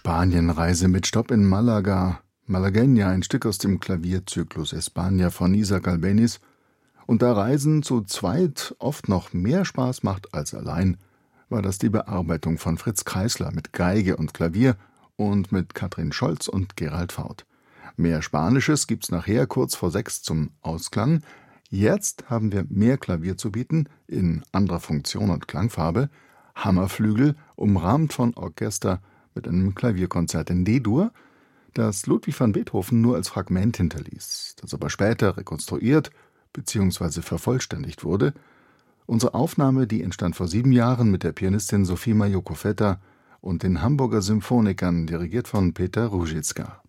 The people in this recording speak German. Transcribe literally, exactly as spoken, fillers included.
Spanienreise mit Stopp in Malaga, Malagueña, ein Stück aus dem Klavierzyklus España von Isaac Albéniz. Und da Reisen zu zweit oft noch mehr Spaß macht als allein, war das die Bearbeitung von Fritz Kreisler mit Geige und Klavier und mit Katrin Scholz und Gerald Fauth. Mehr Spanisches gibt's nachher kurz vor sechs zum Ausklang. Jetzt haben wir mehr Klavier zu bieten, in anderer Funktion und Klangfarbe. Hammerflügel, umrahmt von Orchester mit einem Klavierkonzert in D-Dur, das Ludwig van Beethoven nur als Fragment hinterließ, das aber später rekonstruiert bzw. vervollständigt wurde. Unsere Aufnahme, die entstand vor sieben Jahren mit der Pianistin Sophie Majoko-Vetter und den Hamburger Symphonikern, dirigiert von Peter Ruzicka.